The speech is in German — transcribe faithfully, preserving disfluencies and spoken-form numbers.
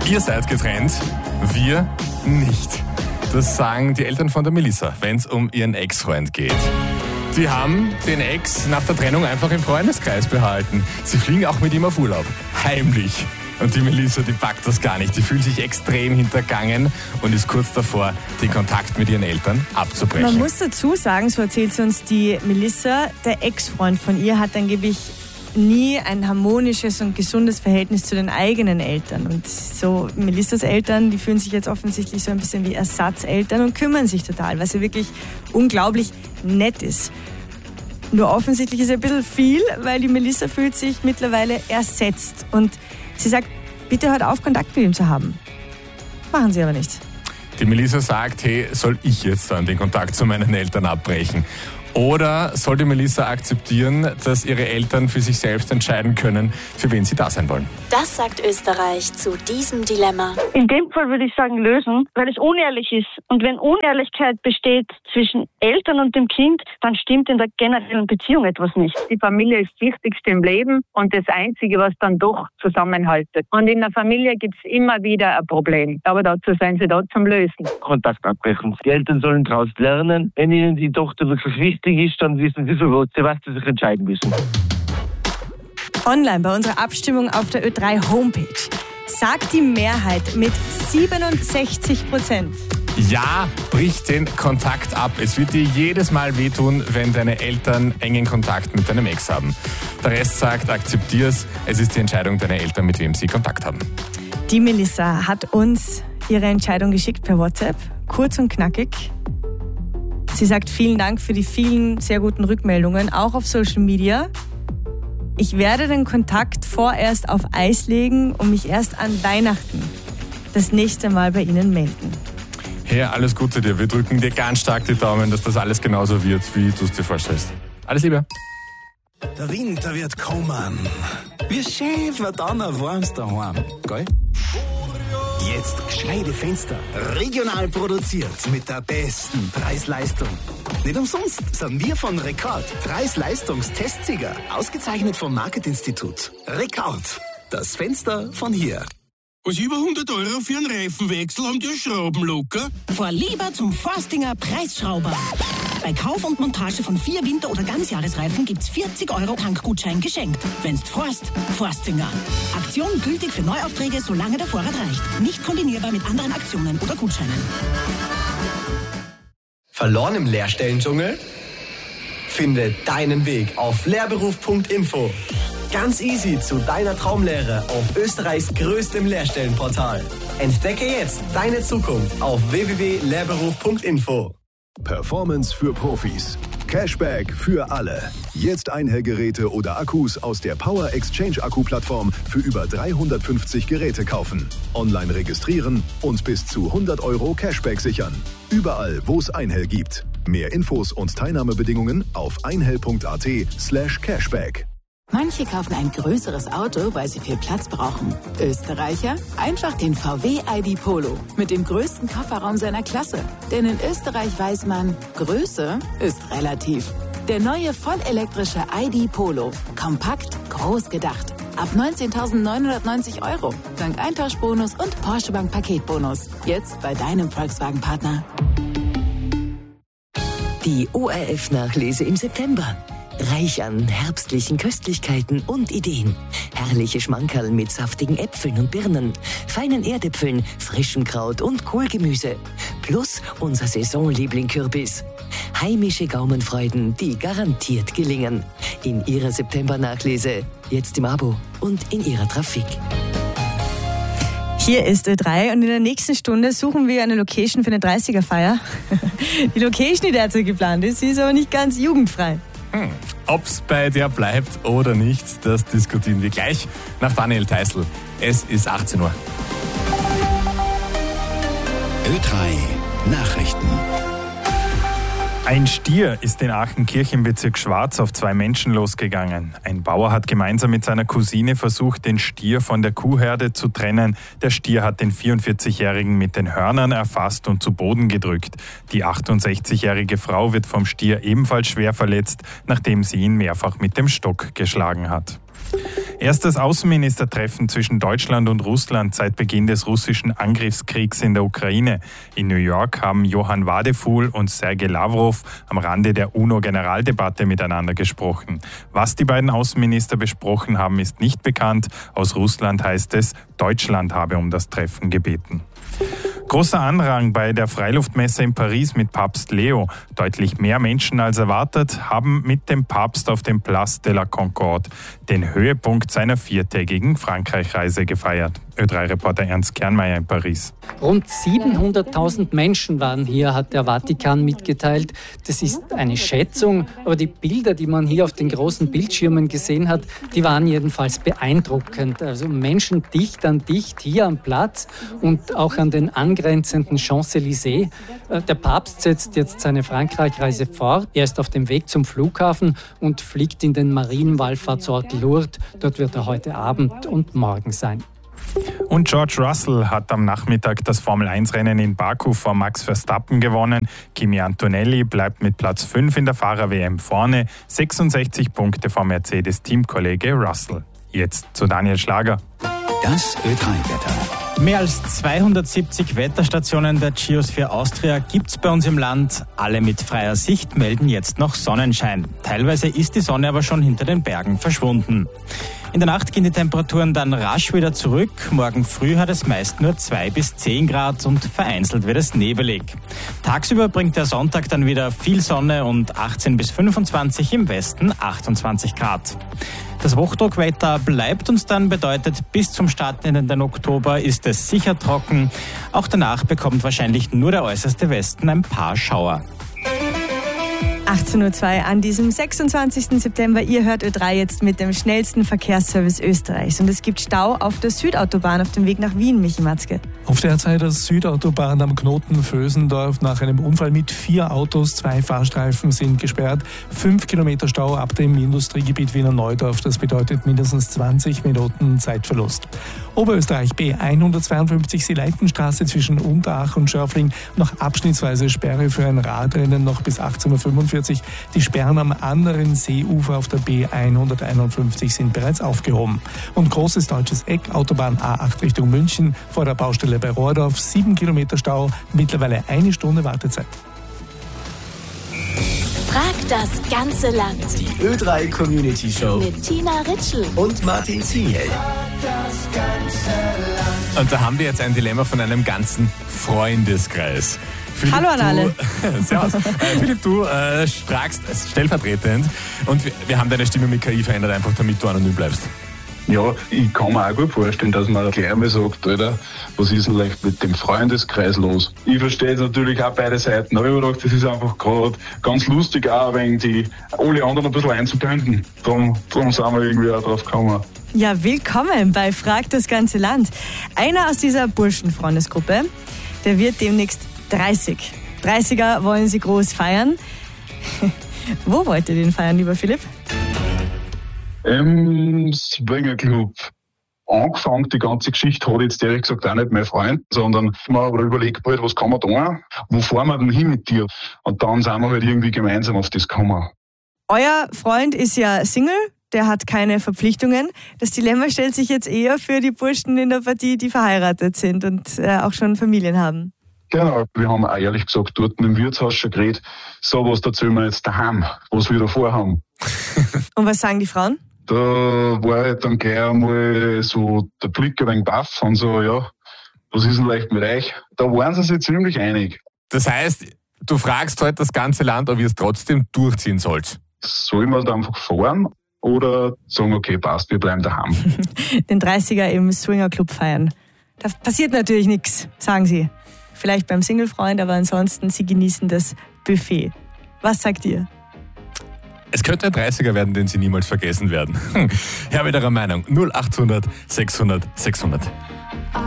Ihr seid getrennt, wir nicht. Das sagen die Eltern von der Melissa, wenn es um ihren Ex-Freund geht. Sie haben den Ex nach der Trennung einfach im Freundeskreis behalten. Sie fliegen auch mit ihm auf Urlaub. Heimlich. Und die Melissa, die packt das gar nicht. Die fühlt sich extrem hintergangen und ist kurz davor, den Kontakt mit ihren Eltern abzubrechen. Man muss dazu sagen, so erzählt uns die Melissa, der Ex-Freund von ihr hat angeblich nie ein harmonisches und gesundes Verhältnis zu den eigenen Eltern. Und so Melissas Eltern, die fühlen sich jetzt offensichtlich so ein bisschen wie Ersatzeltern und kümmern sich total, was ja wirklich unglaublich nett ist. Nur offensichtlich ist es ein bisschen viel, weil die Melissa fühlt sich mittlerweile ersetzt. Und sie sagt, bitte hört auf, Kontakt mit ihm zu haben. Machen sie aber nicht. Die Melissa sagt, hey, soll ich jetzt dann den Kontakt zu meinen Eltern abbrechen? Oder soll die Melissa akzeptieren, dass ihre Eltern für sich selbst entscheiden können, für wen sie da sein wollen? Das sagt Österreich zu diesem Dilemma. In dem Fall würde ich sagen lösen, weil es unehrlich ist. Und wenn Unehrlichkeit besteht zwischen Eltern und dem Kind, dann stimmt in der generellen Beziehung etwas nicht. Die Familie ist das Wichtigste im Leben und das Einzige, was dann doch zusammenhaltet. Und in der Familie gibt es immer wieder ein Problem. Aber dazu seien sie da zum Lösen. Kontakt abbrechen. Die Eltern sollen daraus lernen. Wenn ihnen die Tochter wirklich wichtig ist, dann wissen sie so gut, was sie sich entscheiden müssen. Online bei unserer Abstimmung auf der Ö drei Homepage sagt die Mehrheit mit siebenundsechzig Prozent. Ja, brich den Kontakt ab. Es wird dir jedes Mal wehtun, wenn deine Eltern engen Kontakt mit deinem Ex haben. Der Rest sagt, akzeptier's. Es ist die Entscheidung deiner Eltern, mit wem sie Kontakt haben. Die Melissa hat uns ihre Entscheidung geschickt per WhatsApp. Kurz und knackig. Sie sagt vielen Dank für die vielen sehr guten Rückmeldungen, auch auf Social Media. Ich werde den Kontakt vorerst auf Eis legen und mich erst an Weihnachten das nächste Mal bei Ihnen melden. Hey, alles Gute dir. Wir drücken dir ganz stark die Daumen, dass das alles genauso wird, wie du es dir vorstellst. Alles Liebe. Der Winter wird kommen. Wie schön wird dann ein warmes daheim, gell? Jetzt gescheite Fenster. Regional produziert mit der besten Preis-Leistung. Nicht umsonst sind wir von Rekord Preis-Leistungs-Testsieger. Ausgezeichnet vom Marketinstitut. Rekord. Das Fenster von hier. Was über hundert Euro für einen Reifenwechsel haben die Schrauben locker? Fahr lieber zum Forstinger Preisschrauber. Bei Kauf und Montage von vier Winter- oder Ganzjahresreifen gibt's vierzig Euro Tankgutschein geschenkt. Wenn's forst, Forstinger. Aktion gültig für Neuaufträge, solange der Vorrat reicht. Nicht kombinierbar mit anderen Aktionen oder Gutscheinen. Verloren im Lehrstellendschungel? Finde deinen Weg auf lehrberuf punkt info. Ganz easy zu deiner Traumlehre auf Österreichs größtem Lehrstellenportal. Entdecke jetzt deine Zukunft auf w w w punkt lehrberuf punkt info. Performance für Profis. Cashback für alle. Jetzt Einhellgeräte oder Akkus aus der Power Exchange Akku-Plattform für über dreihundertfünfzig Geräte kaufen. Online registrieren und bis zu hundert Euro Cashback sichern. Überall, wo es Einhell gibt. Mehr Infos und Teilnahmebedingungen auf einhell punkt a t slash cashback. Manche kaufen ein größeres Auto, weil sie viel Platz brauchen. Österreicher? Einfach den V W I D Polo mit dem größten Kofferraum seiner Klasse. Denn in Österreich weiß man, Größe ist relativ. Der neue vollelektrische I D Polo. Kompakt, groß gedacht. Ab neunzehntausendneunhundertneunzig Euro. Dank Eintauschbonus und Porsche Bank Paketbonus. Jetzt bei deinem Volkswagen-Partner. Die O R F-Nachlese im September. Reich an herbstlichen Köstlichkeiten und Ideen. Herrliche Schmankerl mit saftigen Äpfeln und Birnen, feinen Erdäpfeln, frischem Kraut und Kohlgemüse. Plus unser Saisonliebling Kürbis. Heimische Gaumenfreuden, die garantiert gelingen. In Ihrer September-Nachlese, jetzt im Abo und in Ihrer Trafik. Hier ist Ö drei und in der nächsten Stunde suchen wir eine Location für eine dreißiger-Feier. Die Location, die derzeit geplant ist, sie ist aber nicht ganz jugendfrei. Hm. Ob's bei dir bleibt oder nicht, das diskutieren wir gleich nach Daniel Theißl. Es ist achtzehn Uhr. Ö drei Nachrichten. Ein Stier ist in Aachenkirch im Bezirk Schwarz auf zwei Menschen losgegangen. Ein Bauer hat gemeinsam mit seiner Cousine versucht, den Stier von der Kuhherde zu trennen. Der Stier hat den vierundvierzigjährigen mit den Hörnern erfasst und zu Boden gedrückt. Die achtundsechzigjährige Frau wird vom Stier ebenfalls schwer verletzt, nachdem sie ihn mehrfach mit dem Stock geschlagen hat. Erstes Außenministertreffen zwischen Deutschland und Russland seit Beginn des russischen Angriffskriegs in der Ukraine. In New York haben Johann Wadefuhl und Sergei Lavrov am Rande der UNO-Generaldebatte miteinander gesprochen. Was die beiden Außenminister besprochen haben, ist nicht bekannt. Aus Russland heißt es, Deutschland habe um das Treffen gebeten. Großer Andrang bei der Freiluftmesse in Paris mit Papst Leo. Deutlich mehr Menschen als erwartet haben mit dem Papst auf dem Place de la Concorde den Höhepunkt seiner viertägigen Frankreich-Reise gefeiert. Ö drei Reporter Ernst Kernmeier in Paris. Rund siebenhunderttausend Menschen waren hier, hat der Vatikan mitgeteilt. Das ist eine Schätzung, aber die Bilder, die man hier auf den großen Bildschirmen gesehen hat, die waren jedenfalls beeindruckend. Also Menschen dicht an dicht hier am Platz und auch an den angrenzenden Champs-Élysées. Der Papst setzt jetzt seine Frankreich-Reise fort. Er ist auf dem Weg zum Flughafen und fliegt in den Marienwallfahrtsort Lourdes. Dort wird er heute Abend und morgen sein. Und George Russell hat am Nachmittag das Formel eins Rennen in Baku vor Max Verstappen gewonnen. Kimi Antonelli bleibt mit Platz fünf in der Fahrer-W M vorne, sechsundsechzig Punkte vor Mercedes-Teamkollege Russell. Jetzt zu Daniel Schlager. Das Ö drei Wetter. Mehr als zweihundertsiebzig Wetterstationen der Geosphere Austria gibt's bei uns im Land. Alle mit freier Sicht melden jetzt noch Sonnenschein. Teilweise ist die Sonne aber schon hinter den Bergen verschwunden. In der Nacht gehen die Temperaturen dann rasch wieder zurück. Morgen früh hat es meist nur zwei bis zehn Grad und vereinzelt wird es nebelig. Tagsüber bringt der Sonntag dann wieder viel Sonne und achtzehn bis fünfundzwanzig, im Westen achtundzwanzig Grad. Das Hochdruckwetter bleibt uns dann, bedeutet, bis zum Start in den Oktober ist es sicher trocken. Auch danach bekommt wahrscheinlich nur der äußerste Westen ein paar Schauer. achtzehn Uhr zwei an diesem sechsundzwanzigsten September. Ihr hört Ö drei jetzt mit dem schnellsten Verkehrsservice Österreichs. Und es gibt Stau auf der Südautobahn auf dem Weg nach Wien, Michi Matzke. Auf der Zeit Südautobahn am Knoten Vösendorf nach einem Unfall mit vier Autos. Zwei Fahrstreifen sind gesperrt. Fünf Kilometer Stau ab dem Industriegebiet Wiener Neudorf. Das bedeutet mindestens zwanzig Minuten Zeitverlust. Oberösterreich B hundertzweiundfünfzig Sileitenstraße zwischen Unterach und Schörfling. Noch abschnittsweise Sperre für ein Radrennen noch bis achtzehn Uhr fünfundvierzig. Die Sperren am anderen Seeufer auf der B hunderteinundfünfzig sind bereits aufgehoben. Und großes deutsches Eck, Autobahn A acht Richtung München, vor der Baustelle bei Rohrdorf, sieben Kilometer Stau, mittlerweile eine Stunde Wartezeit. Frag das ganze Land. Die Ö drei Community Show Mit Tina Ritschl und Martin Ziel. Und da haben wir jetzt ein Dilemma von einem ganzen Freundeskreis. Philipp, Hallo an alle. Du, servus. äh, Philipp, du äh, fragst stellvertretend und wir, wir haben deine Stimme mit K I verändert, einfach damit du anonym bleibst. Ja, ich kann mir auch gut vorstellen, dass man gleich einmal sagt, Alter, was ist denn leicht mit dem Freundeskreis los? Ich verstehe jetzt natürlich auch beide Seiten, aber ich habe gedacht, das ist einfach gerade ganz lustig, auch wegen die alle anderen ein bisschen einzubinden. Darum, darum sind wir irgendwie auch drauf gekommen. Ja, willkommen bei Frag das ganze Land. Einer aus dieser Burschenfreundesgruppe, der wird demnächst dreißig. dreißiger wollen sie groß feiern. Wo wollt ihr den feiern, lieber Philipp? Im Swingerclub. Angefangen, die ganze Geschichte hat jetzt ehrlich gesagt auch nicht mein Freund, sondern man überlegt bald, was kann man tun, wo fahren wir denn hin mit dir? Und dann sind wir halt irgendwie gemeinsam auf das gekommen. Euer Freund ist ja Single, der hat keine Verpflichtungen. Das Dilemma stellt sich jetzt eher für die Burschen in der Partie, die verheiratet sind und äh, auch schon Familien haben. Genau, wir haben auch ehrlich gesagt dort im Wirtshaus schon geredet, so was erzählen wir jetzt daheim, was wir da vorhaben. Und was sagen die Frauen? Da war halt dann gleich einmal so der Blick ein wenig baff und so, ja, was ist denn leicht mit euch? Da waren sie sich ziemlich einig. Das heißt, du fragst heute das ganze Land, ob ihr es trotzdem durchziehen sollt. Sollen wir da einfach fahren oder sagen, okay, passt, wir bleiben daheim? Den dreißiger im Swingerclub feiern. Da passiert natürlich nichts, sagen sie. Vielleicht beim Singlefreund, aber ansonsten, sie genießen das Buffet. Was sagt ihr? Es könnte ein dreißiger werden, den Sie niemals vergessen werden. Herr mit Ihrer Meinung null achthundert sechshundert sechshundert.